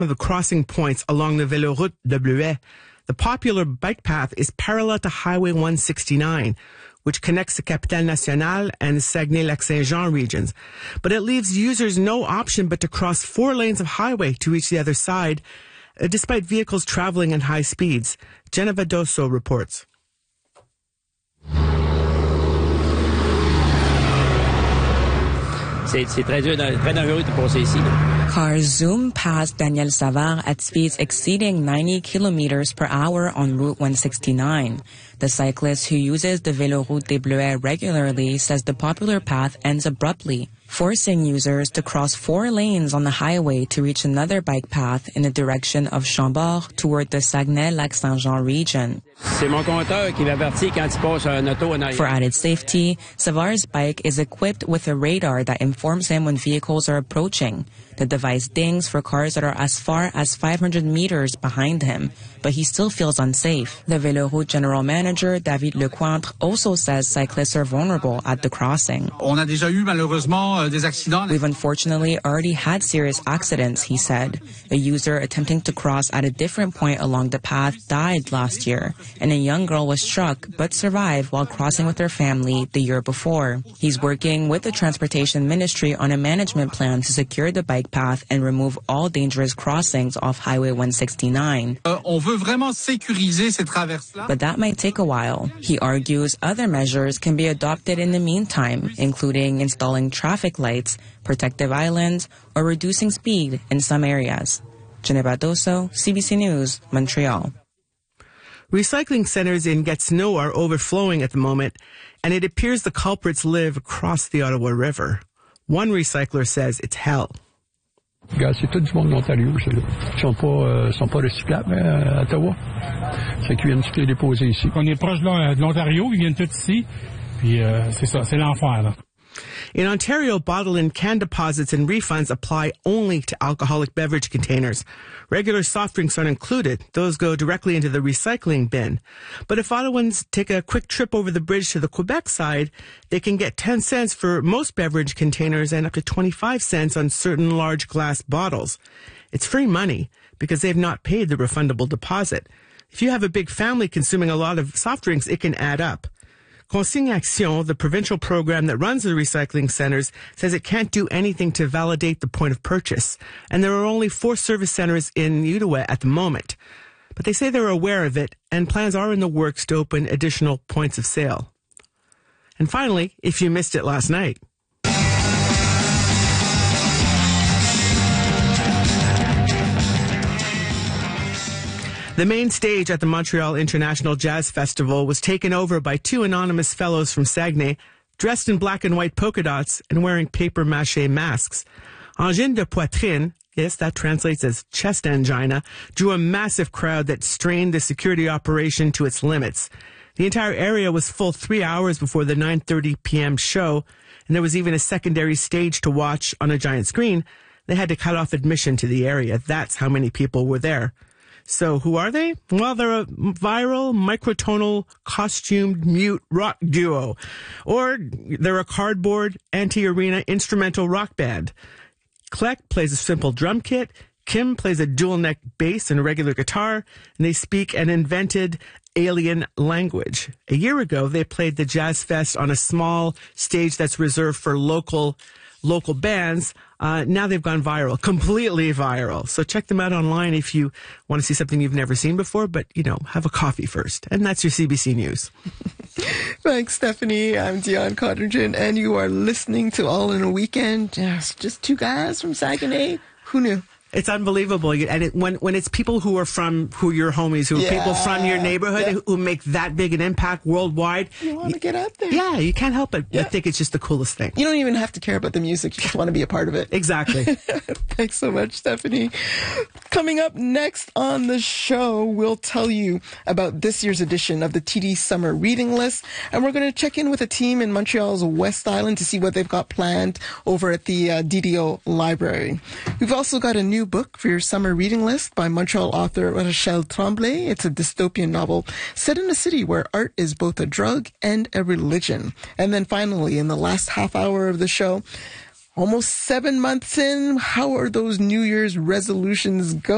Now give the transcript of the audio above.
of the crossing points along the Véloroute de Bleuet. The popular bike path is parallel to Highway 169, which connects the Capitale Nationale and the Saguenay-Lac-Saint-Jean regions. But it leaves users no option but to cross 4 lanes of highway to reach the other side, despite vehicles traveling at high speeds. Jenna Vadoso reports. C'est très dur, très dangereux de passer ici. Cars zoom past Daniel Savard at speeds exceeding 90 kilometers per hour on Route 169. The cyclist who uses the Véloroute des Bleuets regularly says the popular path ends abruptly, forcing users to cross 4 lanes on the highway to reach another bike path in the direction of Chambord toward the Saguenay-Lac-Saint-Jean region. C'est mon compteur qui m'avertit quand il passe un auto en arrière. For added safety, Savard's bike is equipped with a radar that informs him when vehicles are approaching. The device dings for cars that are as far as 500 meters behind him, but he still feels unsafe. The Véloroute general manager, David Lecointre, also says cyclists are vulnerable at the crossing. On a déjà eu malheureusement des accidents. We've unfortunately already had serious accidents, he said. A user attempting to cross at a different point along the path died last year, and a young girl was struck but survived while crossing with her family the year before. He's working with the Transportation Ministry on a management plan to secure the bike path and remove all dangerous crossings off Highway 169. On veut vraiment sécuriser ces traverses-là. But that might take a while. He argues other measures can be adopted in the meantime, including installing traffic lights, protective islands, or reducing speed in some areas. Jenna Vadoso, CBC News, Montreal. Recycling centers in Gatineau are overflowing at the moment, and it appears the culprits live across the Ottawa River. One recycler says it's hell. C'est tout du monde de l'Ontario, c'est là. Ils sont pas recyclables à Ottawa. C'est qu'ils viennent tous les déposer ici. On est proche de l'Ontario, ils viennent tous ici. Puis c'est ça, c'est l'enfer là. In Ontario, bottle and can deposits and refunds apply only to alcoholic beverage containers. Regular soft drinks aren't included. Those go directly into the recycling bin. But if Ottawans take a quick trip over the bridge to the Quebec side, they can get 10 cents for most beverage containers and up to 25 cents on certain large glass bottles. It's free money because they've not paid the refundable deposit. If you have a big family consuming a lot of soft drinks, it can add up. Consigne Action, the provincial program that runs the recycling centers, says it can't do anything to validate the point of purchase. And there are only 4 service centers in Outaouais at the moment. But they say they're aware of it, and plans are in the works to open additional points of sale. And finally, if you missed it last night, the main stage at the Montreal International Jazz Festival was taken over by 2 anonymous fellows from Saguenay, dressed in black and white polka dots and wearing papier-mâché masks. Angine de poitrine, yes, that translates as chest angina, drew a massive crowd that strained the security operation to its limits. The entire area was full 3 hours before the 9:30 p.m. show, and there was even a secondary stage to watch on a giant screen. They had to cut off admission to the area. That's how many people were there. So who are they? Well, they're a viral, microtonal, costumed mute rock duo. Or they're a cardboard, anti-arena instrumental rock band. Kleck plays a simple drum kit. Kim plays a dual-neck bass and a regular guitar. And they speak an invented alien language. A year ago, they played the Jazz Fest on a small stage that's reserved for local bands. Now they've gone viral, completely viral. So check them out online if you want to see something you've never seen before, but, have a coffee first. And that's your CBC News. Thanks, Stephanie. I'm Dion Cotterton, and you are listening to All in a Weekend. Yes, just 2 guys from Saguenay. Who knew? It's unbelievable. And when it's people who are your homies, people from your neighborhood who make that big an impact worldwide. You want to get out there. Yeah, you can't help it. I think it's just the coolest thing. You don't even have to care about the music. You just want to be a part of it. Exactly. Thanks so much, Stephanie. Coming up next on the show, we'll tell you about this year's edition of the TD Summer Reading List. And we're going to check in with a team in Montreal's West Island to see what they've got planned over at the DDO Library. We've also got a new book for your summer reading list by Montreal author Rachel Tremblay. It's a dystopian novel set in a city where art is both a drug and a religion. And then finally, in the last half hour of the show, almost 7 months in, how are those New Year's resolutions going?